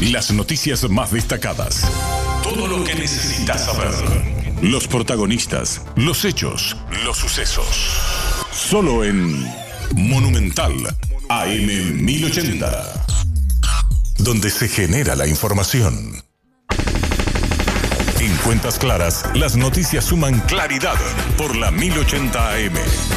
Las noticias más destacadas. Todo lo que necesitas saber. Los protagonistas, los hechos, los sucesos. Solo en Monumental AM 1080. Donde se genera la información. En Cuentas Claras, las noticias suman claridad por la 1080 AM.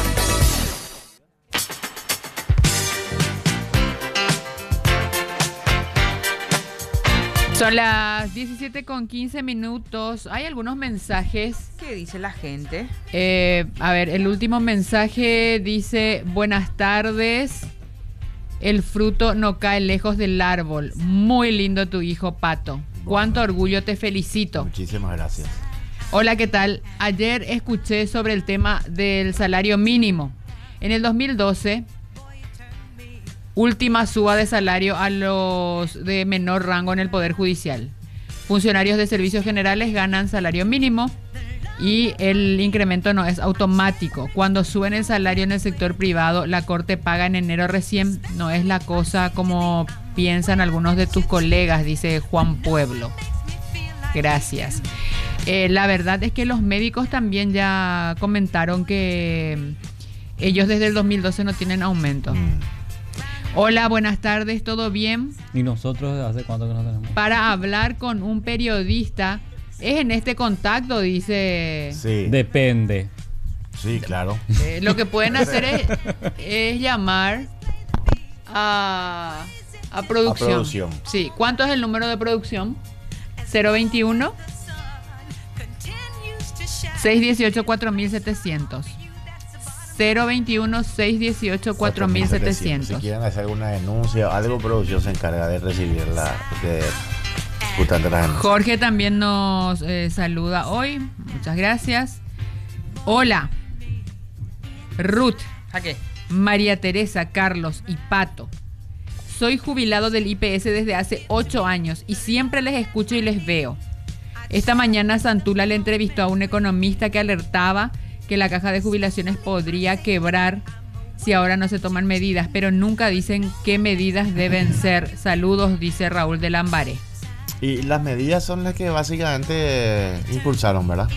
Son las 17:15. Hay algunos mensajes. ¿Qué dice la gente? A ver, el último mensaje dice: buenas tardes. El fruto no cae lejos del árbol. Muy lindo tu hijo, Pato. Cuánto orgullo, te felicito. Muchísimas gracias. Hola, ¿qué tal? Ayer escuché sobre el tema del salario mínimo. En el 2012, última suba de salario a los de menor rango en el Poder Judicial. Funcionarios de servicios generales ganan salario mínimo y el incremento no es automático. Cuando suben el salario en el sector privado, la Corte paga en enero recién. No es la cosa como piensan algunos de tus colegas, dice Juan Pueblo. Gracias. La verdad es que los médicos también ya comentaron que ellos desde el 2012 no tienen aumento. Hola, buenas tardes, ¿todo bien? ¿Y nosotros hace cuánto que no tenemos? Para hablar con un periodista, ¿es en este contacto? Dice... Sí. Depende. Sí, claro. Lo que pueden hacer es llamar a producción. A producción. Sí, ¿cuánto es el número de producción? 021 618 4700. 021 618 4700. Si quieren hacer alguna denuncia o algo, producción se encarga de recibirla, de justamente la denuncia. Jorge también nos saluda hoy. Muchas gracias. Hola. Ruth. ¿A qué? María Teresa, Carlos y Pato. Soy jubilado del IPS desde hace 8 años y siempre les escucho y les veo. Esta mañana Santula le entrevistó a un economista que alertaba que la caja de jubilaciones podría quebrar si ahora no se toman medidas, pero nunca dicen qué medidas deben ser. Saludos, dice Raúl de Lambaré. Y las medidas son las que básicamente impulsaron, ¿verdad?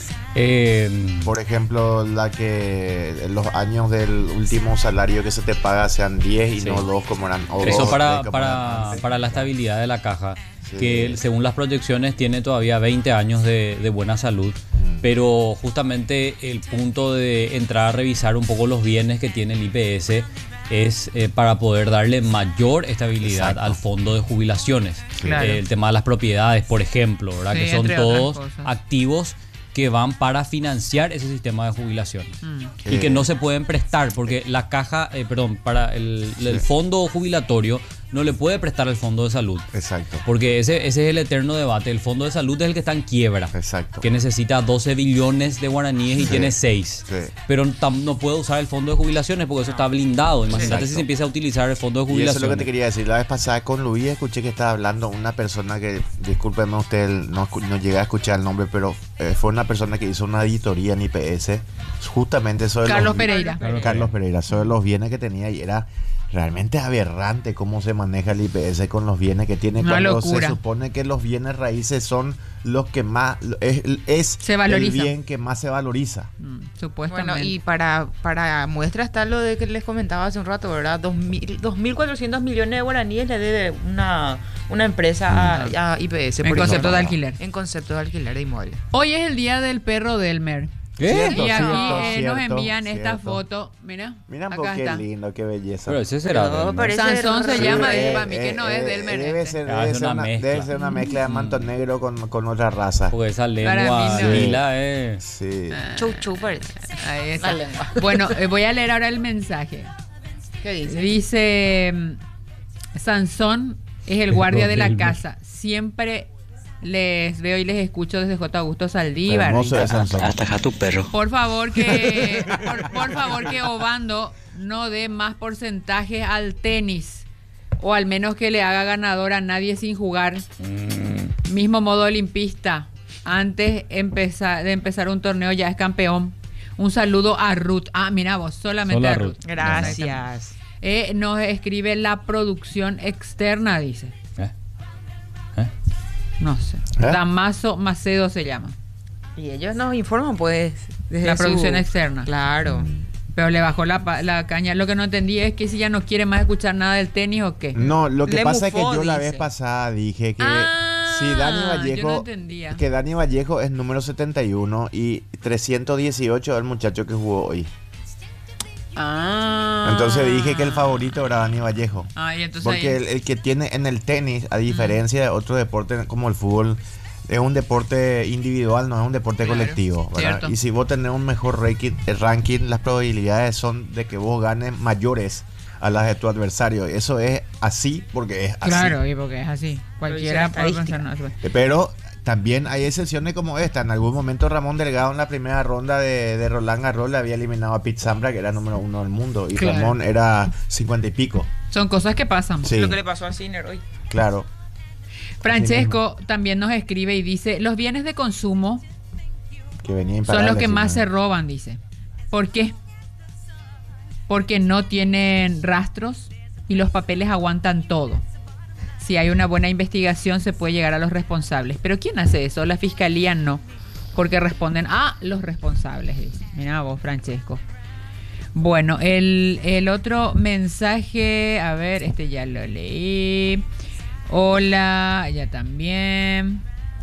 Por ejemplo, la que los años del último salario que se te paga sean 10 y sí, no 2 como eran. O eso 2, para la estabilidad de la caja, sí, que según las proyecciones tiene todavía 20 años de buena salud. Pero justamente el punto de entrar a revisar un poco los bienes que tiene el IPS es para poder darle mayor estabilidad, exacto, al fondo de jubilaciones. Claro. El tema de las propiedades, por ejemplo, ¿verdad? Sí, que son todos activos que van para financiar ese sistema de jubilación y que no se pueden prestar porque la caja, para el fondo jubilatorio no le puede prestar al fondo de salud. Exacto. Porque ese es el eterno debate. El fondo de salud es el que está en quiebra. Exacto. Que necesita 12 billones de guaraníes y tiene 6. Sí. Pero no puede usar el fondo de jubilaciones porque eso está blindado. Imagínate si se empieza a utilizar el fondo de jubilación. Y eso es lo que te quería decir. La vez pasada con Luis escuché que estaba hablando una persona que, discúlpeme usted, no llegué a escuchar el nombre, pero fue una persona que hizo una auditoría en IPS. Justamente sobre Carlos Pereira. Carlos Pereira, sobre los bienes que tenía y era realmente aberrante cómo se maneja el IPS con los bienes que tiene. Una cuando locura. Se supone que los bienes raíces son los que más se valoriza. El bien que más se valoriza. Supuestamente. Bueno, y para muestra está lo de que les comentaba hace un rato, ¿verdad? 2.400 millones de guaraníes le debe una empresa a IPS. En concepto de alquiler. En concepto de alquiler de inmueble. Hoy es el día del perro Delmer. ¿Qué? Y aquí nos envían esta foto. Mira acá qué está. lindo, qué belleza. Pero ese será Sansón se llama, para mí que no es Delmer. Debe ser una mezcla de manto negro con otra raza. Porque esa lengua lila es. Sí. Chuchu parece. Ahí está. Bueno, voy a leer ahora el mensaje. ¿Qué dice? Dice: Sansón es el guardia de la casa. Siempre les veo y les escucho desde J. Augusto Saldívar. Hasta tu perro. Por favor que Obando no dé más porcentajes al tenis, o al menos que le haga ganador a nadie sin jugar. Mismo modo olimpista. Antes de empezar un torneo ya es campeón. Un saludo a Ruth. Mira vos, solamente a Ruth. Gracias. Nos escribe la producción externa, dice. No sé. Damaso Macedo se llama. Y ellos nos informan, pues, desde la producción externa. Claro. Pero le bajó la caña. Lo que no entendí es que si ya no quiere más escuchar nada del tenis o qué. No, lo que pasa es que yo la vez pasada dije que si Dani Vallejo, yo no entendía. Que Dani Vallejo es número 71 y 318 es el muchacho que jugó hoy. Entonces dije que el favorito era Dani Vallejo. Y entonces porque el que tiene en el tenis, a diferencia de otro deporte como el fútbol, es un deporte individual, no es un deporte colectivo, ¿verdad? Y si vos tenés un mejor ranking, las probabilidades son de que vos ganes mayores a las de tu adversario. Eso es así porque es así. Claro, y porque es así. Cualquiera puede pensar. Pero también hay excepciones como esta. En algún momento Ramón Delgado en la primera ronda de Roland Garros le había eliminado a Pete Sampras, que era número 1 del mundo, y Ramón era 50 y pico. Son cosas que pasan. Sí. Lo que le pasó a Sinner hoy. Claro. Francesco también nos escribe y dice: los bienes de consumo que son los que más se roban, dice. ¿Por qué? Porque no tienen rastros y los papeles aguantan todo. Si hay una buena investigación se puede llegar a los responsables. ¿Pero quién hace eso? La fiscalía no, porque responden a los responsables, dice. Mira vos, Francesco. Bueno, el otro mensaje, a ver, este ya lo leí. Hola, ya también.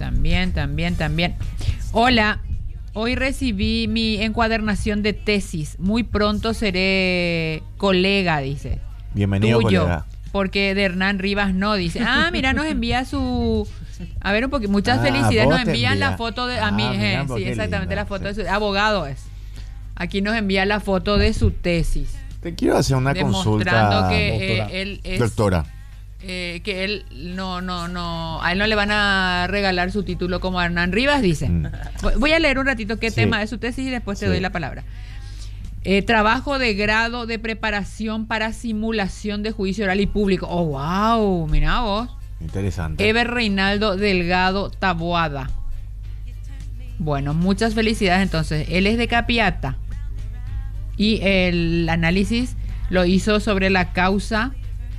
Hola, hoy recibí mi encuadernación de tesis. Muy pronto seré colega, dice. Bienvenido, tuyo, colega. Porque de Hernán Rivas no, dice. Mira, nos envía su... A ver un poquito, muchas felicidades. Nos envían la foto de... A mí, sí, exactamente, la foto de su... Abogado es. Aquí nos envía la foto de su tesis. Te quiero hacer una consulta. Demostrando que él es... Doctora. Que él no, a él no le van a regalar su título como a Hernán Rivas, dice. Voy a leer un ratito qué tema es su tesis y después te doy la palabra. Trabajo de grado de preparación para simulación de juicio oral y público. Oh, wow, mira vos. Interesante. Eber Reinaldo Delgado Taboada. Bueno, muchas felicidades entonces. Él es de Capiata y el análisis lo hizo sobre la causa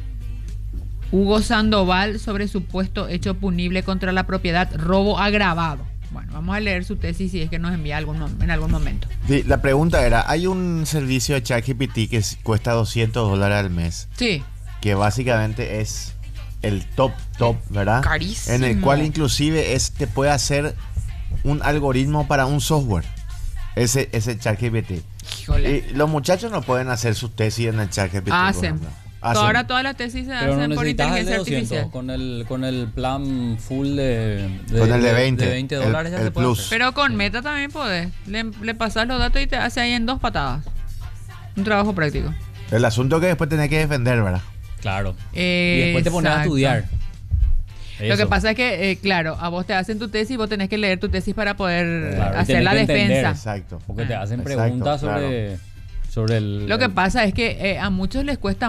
Hugo Sandoval sobre supuesto hecho punible contra la propiedad, robo agravado. Bueno, vamos a leer su tesis si es que nos envía en algún momento. Sí, la pregunta era, hay un servicio de ChatGPT que cuesta $200 al mes. Sí. Que básicamente es el top, ¿verdad? Carísimo. En el cual inclusive te puede hacer un algoritmo para un software. Ese ChatGPT. Y los muchachos no pueden hacer sus tesis en el ChatGPT. Hacen. Ahora todas las tesis se hacen por inteligencia artificial. Con el plan full con el de 20 $20 ya se puede hacer. Pero con Meta también podés. Le pasas los datos y te hace ahí en 2 patadas. Un trabajo práctico. El asunto es que después tenés que defender, ¿verdad? Claro. Y después te pones a estudiar. Lo que pasa es que, claro, a vos te hacen tu tesis y vos tenés que leer tu tesis para poder hacer la defensa. Entender, exacto. Porque te hacen preguntas sobre el... Lo que pasa es que a muchos les cuesta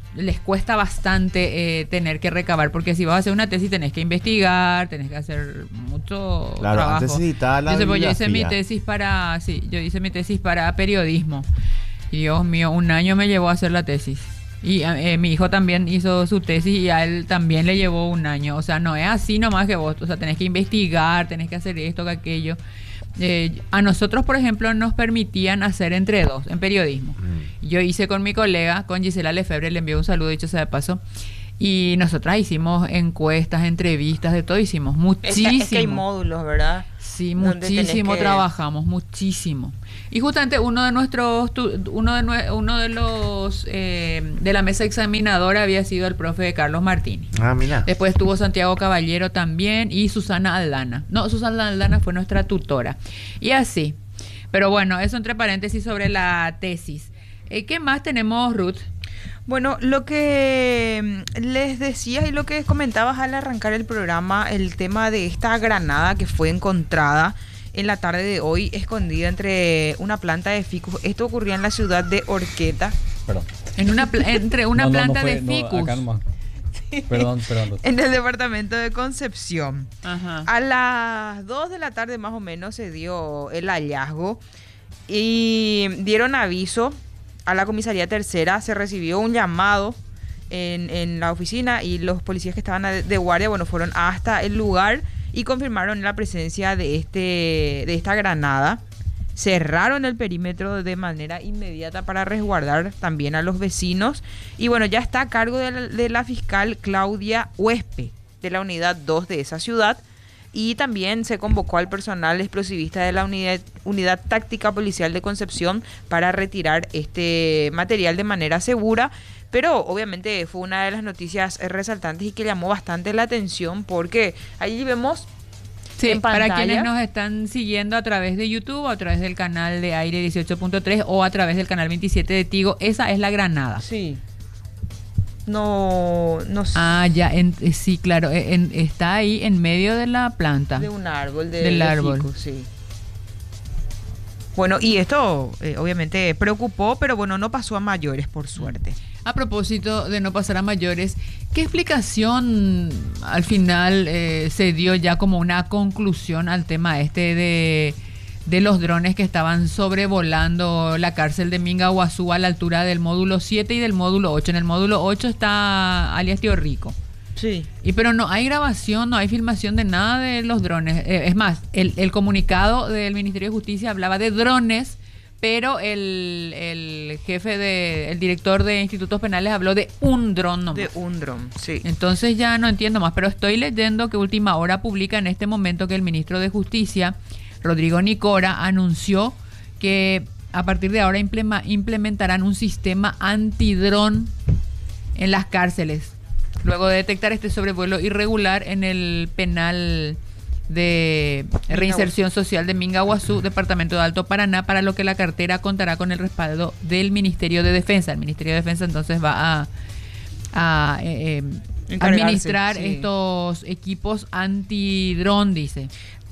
bastante tener que recabar, porque si vas a hacer una tesis tenés que investigar, tenés que hacer mucho trabajo. Antes yo hice mi tesis para periodismo. Y Dios mío, 1 año me llevó a hacer la tesis. Y mi hijo también hizo su tesis y a él también le llevó 1 año. O sea, no es así nomás que vos. O sea, tenés que investigar, tenés que hacer esto, que aquello. A nosotros, por ejemplo, nos permitían hacer entre 2 en periodismo. Yo hice con mi colega, con Gisela Lefebvre, le envío un saludo, dicho sea de paso. Y nosotras hicimos encuestas, entrevistas, de todo hicimos. Muchísimo. Es que hay módulos, ¿verdad? Sí, muchísimo trabajamos, muchísimo. Y justamente uno de los de la mesa examinadora había sido el profe Carlos Martini. Mira. Después estuvo Santiago Caballero también y Susana Aldana. No, Susana Aldana fue nuestra tutora. Y así. Pero bueno, eso entre paréntesis sobre la tesis. ¿Qué más tenemos, Ruth? Bueno, lo que les decía y lo que comentabas al arrancar el programa, el tema de esta granada que fue encontrada en la tarde de hoy, escondida entre una planta de ficus. Esto ocurrió en la ciudad de Horqueta. Perdón. Entre una planta de ficus. Acá nomás. Perdón. En el departamento de Concepción. Ajá. A las 2 de la tarde más o menos se dio el hallazgo y dieron aviso a la comisaría tercera. Se recibió un llamado en la oficina y los policías que estaban de guardia, fueron hasta el lugar y confirmaron la presencia de esta granada. Cerraron el perímetro de manera inmediata para resguardar también a los vecinos. Y bueno, ya está a cargo de la fiscal Claudia Huespe, de la unidad 2 de esa ciudad. Y también se convocó al personal explosivista de la unidad táctica policial de Concepción para retirar este material de manera segura. Pero obviamente fue una de las noticias resaltantes y que llamó bastante la atención, porque allí vemos... Sí, para quienes nos están siguiendo a través de YouTube, a través del canal de Aire 18.3 o a través del canal 27 de Tigo, esa es la granada. Sí. No sé. Ah, ya, sí, claro, está ahí en medio de la planta. De un árbol. Del árbol. Fico, sí. Bueno, y esto obviamente preocupó, pero bueno, no pasó a mayores, por suerte. A propósito de no pasar a mayores, ¿qué explicación al final se dio ya como una conclusión al tema de los drones que estaban sobrevolando la cárcel de Mingaguazú a la altura del módulo 7 y del módulo 8? En el módulo 8 está alias Tío Rico. Sí. Pero no hay grabación, no hay filmación de nada de los drones. Es más, el comunicado del Ministerio de Justicia hablaba de drones, pero el jefe el director de institutos penales habló de un dron nomás. De un dron, sí. Entonces ya no entiendo más, pero estoy leyendo que Última Hora publica en este momento que el ministro de Justicia, Rodrigo Nicora, anunció que a partir de ahora implementarán un sistema antidrón en las cárceles, luego de detectar este sobrevuelo irregular en el penal de reinserción social de Mingaguazú, departamento de Alto Paraná, para lo que la cartera contará con el respaldo del Ministerio de Defensa. El Ministerio de Defensa entonces va a administrar estos equipos antidrón, dice.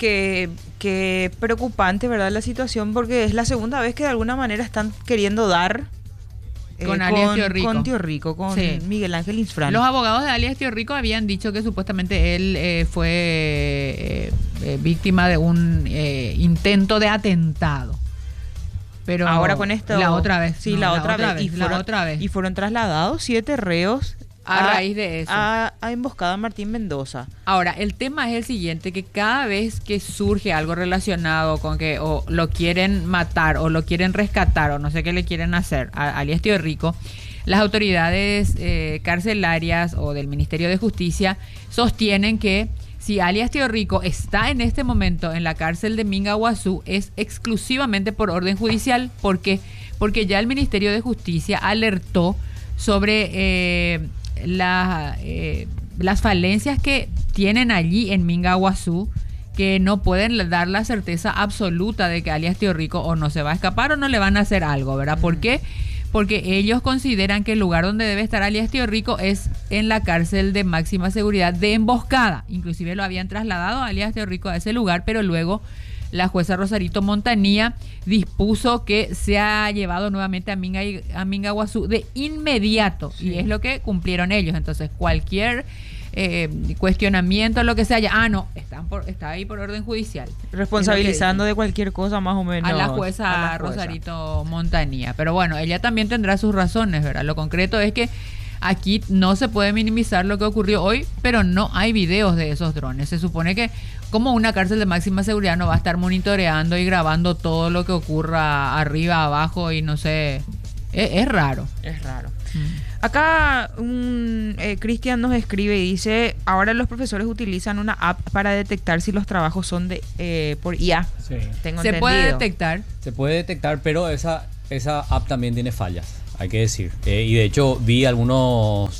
Que preocupante, ¿verdad? La situación, porque es la segunda vez que de alguna manera están queriendo dar con alias Tío Rico. Con Tío Rico, con Miguel Ángel Insfrán. Los abogados de alias Tío Rico habían dicho que supuestamente él fue víctima de un intento de atentado. Pero ahora con esto... La otra vez. Sí, la otra vez. Y fueron trasladados 7 reos a raíz de eso. A emboscada Martín Mendoza. Ahora, el tema es el siguiente, que cada vez que surge algo relacionado con que o lo quieren matar o lo quieren rescatar o no sé qué le quieren hacer a alias Tío Rico, las autoridades carcelarias o del Ministerio de Justicia sostienen que si alias Tío Rico está en este momento en la cárcel de Mingaguazú es exclusivamente por orden judicial. ¿Por qué? Porque ya el Ministerio de Justicia alertó sobre las falencias que tienen allí en Mingaguazú, que no pueden dar la certeza absoluta de que alias Tío Rico o no se va a escapar o no le van a hacer algo, ¿verdad? ¿Por qué? Porque ellos consideran que el lugar donde debe estar alias Tío Rico es en la cárcel de máxima seguridad de Emboscada. Inclusive lo habían trasladado a alias Tío Rico a ese lugar, pero luego la jueza Rosarito Montanía dispuso que se ha llevado nuevamente a Mingaguazú de inmediato. Sí. Y es lo que cumplieron ellos. Entonces, cualquier cuestionamiento, lo que sea, está ahí por orden judicial. Responsabilizando de cualquier cosa, más o menos. A la jueza Rosarito Montanía. Pero bueno, ella también tendrá sus razones, ¿verdad? Lo concreto es que aquí no se puede minimizar lo que ocurrió hoy, pero no hay videos de esos drones. Se supone que como una cárcel de máxima seguridad no va a estar monitoreando y grabando todo lo que ocurra arriba, abajo y no sé. Es raro. Es raro. Acá Cristian nos escribe y dice, ahora los profesores utilizan una app para detectar si los trabajos son por IA. Sí. Tengo Se entendido. Se puede detectar, pero esa app también tiene fallas, hay que decir. Y de hecho vi algunos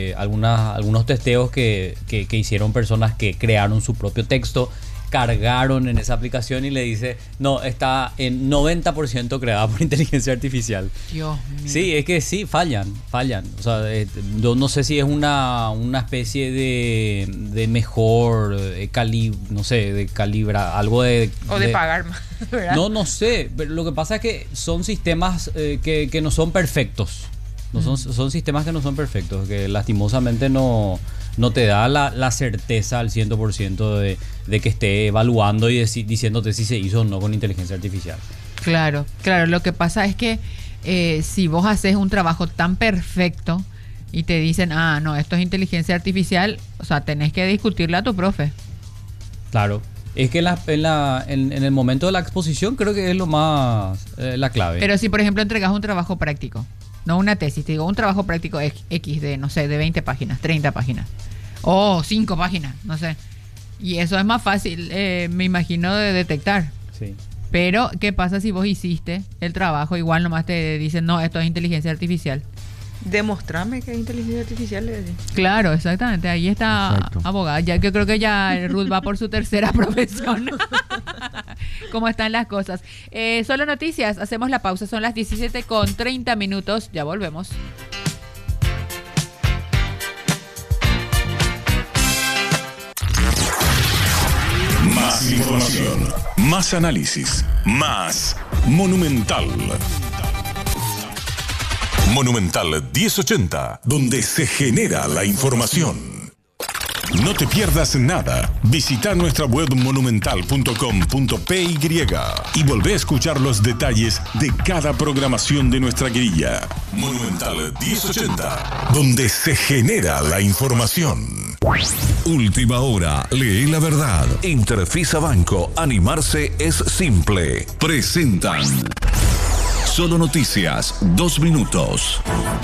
testeos que hicieron personas que crearon su propio texto, cargaron en esa aplicación y le dice, no, está en 90% creada por inteligencia artificial. Dios mío. Sí, es que sí, fallan. O sea, yo no sé si es una especie de mejor no sé, de calibra, algo de... O de pagar más, ¿verdad? No sé, pero lo que pasa es que son sistemas que no son perfectos. Son sistemas que no son perfectos, que lastimosamente no te da la certeza al 100% de que esté evaluando y diciéndote si se hizo o no con inteligencia artificial. Claro. Lo que pasa es que si vos haces un trabajo tan perfecto y te dicen, no, esto es inteligencia artificial, o sea, tenés que discutirle a tu profe. Claro. Es que en el momento de la exposición creo que es lo más la clave. Pero si, por ejemplo, entregas un trabajo práctico, no una tesis, te digo, un trabajo práctico X de, no sé, de 20 páginas, 30 páginas, o 5 páginas, no sé. Y eso es más fácil, me imagino, de detectar. Sí. Pero, ¿qué pasa si vos hiciste el trabajo? Igual nomás te dicen, no, esto es inteligencia artificial. Demostrame que es inteligencia artificial. Claro, exactamente. Ahí está. Exacto. Abogada. Ya que creo que ya Ruth va por su tercera profesión. ¿Cómo están las cosas? Solo noticias. Hacemos la pausa. Son las 17:30. Ya volvemos. Más información, más análisis, más Monumental. Monumental 1080, donde se genera la información. No te pierdas nada. Visita nuestra web monumental.com.py y volvé a escuchar los detalles de cada programación de nuestra grilla. Monumental 1080, donde se genera la información. Última hora, lee la verdad. Interfisa Banco, animarse es simple. Presentan Solo Noticias, 2 minutos.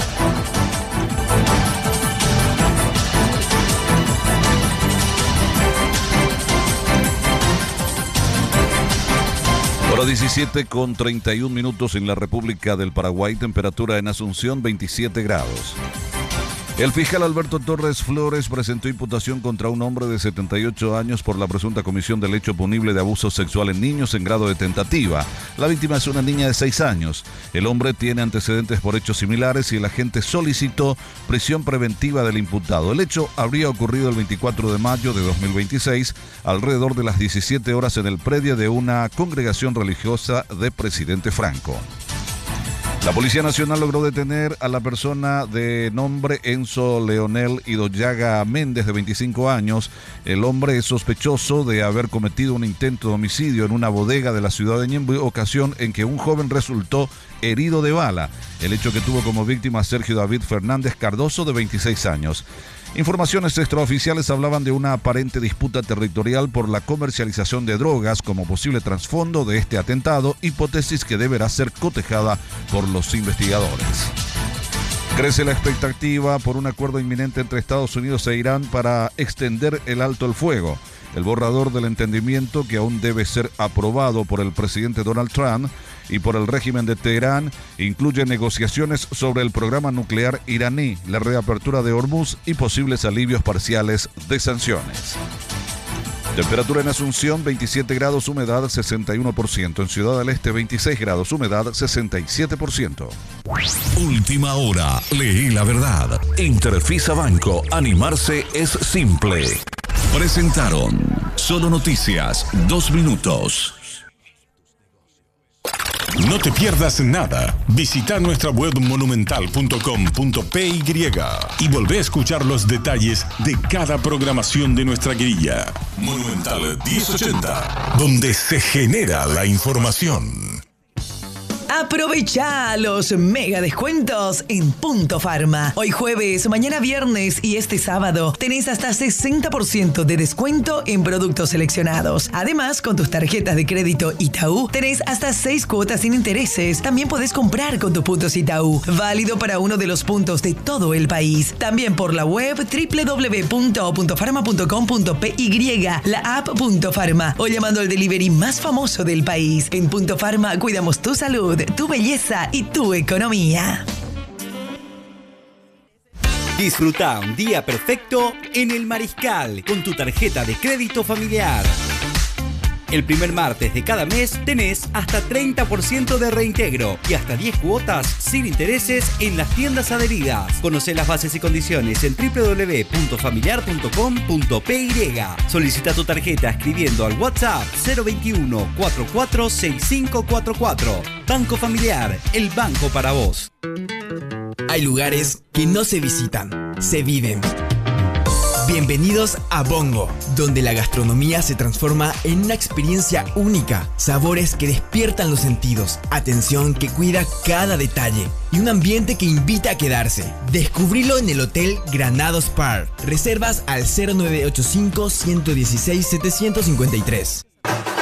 Hora 17:31 en la República del Paraguay. Temperatura en Asunción 27 grados. El fiscal Alberto Torres Flores presentó imputación contra un hombre de 78 años por la presunta comisión del hecho punible de abuso sexual en niños en grado de tentativa. La víctima es una niña de 6 años. El hombre tiene antecedentes por hechos similares y el agente solicitó prisión preventiva del imputado. El hecho habría ocurrido el 24 de mayo de 2026, alrededor de las 17 horas en el predio de una congregación religiosa de Presidente Franco. La Policía Nacional logró detener a la persona de nombre Enzo Leonel Idoyaga Méndez, de 25 años. El hombre es sospechoso de haber cometido un intento de homicidio en una bodega de la ciudad de Ñemby, ocasión en que un joven resultó herido de bala. El hecho que tuvo como víctima a Sergio David Fernández Cardoso, de 26 años. Informaciones extraoficiales hablaban de una aparente disputa territorial por la comercialización de drogas como posible trasfondo de este atentado, hipótesis que deberá ser cotejada por los investigadores. Crece la expectativa por un acuerdo inminente entre Estados Unidos e Irán para extender el alto el fuego. El borrador del entendimiento, que aún debe ser aprobado por el presidente Donald Trump y por el régimen de Teherán, incluye negociaciones sobre el programa nuclear iraní, la reapertura de Hormuz y posibles alivios parciales de sanciones. Temperatura en Asunción 27 grados, humedad 61%. En Ciudad del Este 26 grados, humedad 67%. Última hora, lee la verdad. Interfisa Banco, animarse es simple. Presentaron Solo Noticias, 2 minutos. No te pierdas nada. Visita nuestra web monumental.com.py y volvé a escuchar los detalles de cada programación de nuestra grilla. Monumental 1080, donde se genera la información. Aprovecha los mega descuentos en Punto Pharma. Hoy jueves, mañana viernes y este sábado tenés hasta 60% de descuento en productos seleccionados. Además, con tus tarjetas de crédito Itaú tenés hasta 6 cuotas sin intereses. También podés comprar con tus puntos Itaú. Válido para uno de los puntos de todo el país. También por la web www.puntofarma.com.py, la app Punto Pharma o llamando al delivery más famoso del país. En Punto Pharma cuidamos tu salud, tu belleza y tu economía. Disfruta un día perfecto en El Mariscal con tu tarjeta de crédito familiar. El primer martes de cada mes tenés hasta 30% de reintegro y hasta 10 cuotas sin intereses en las tiendas adheridas. Conocé las bases y condiciones en www.familiar.com.py. Solicita tu tarjeta escribiendo al WhatsApp 021 44 6544. Banco Familiar, el banco para vos. Hay lugares que no se visitan, se viven. Bienvenidos a Bongo, donde la gastronomía se transforma en una experiencia única, sabores que despiertan los sentidos, atención que cuida cada detalle y un ambiente que invita a quedarse. Descubrilo en el Hotel Granados Park. Reservas al 0985 116 753.